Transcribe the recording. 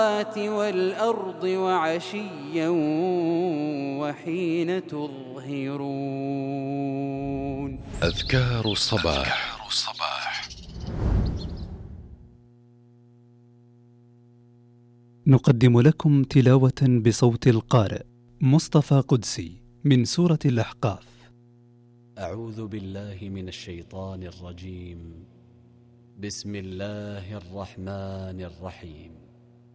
والأرض وعشيا وحين تظهرون. أذكار الصباح. نقدم لكم تلاوة بصوت القارئ مصطفى قدسي من سورة الأحقاف. أعوذ بالله من الشيطان الرجيم. بسم الله الرحمن الرحيم.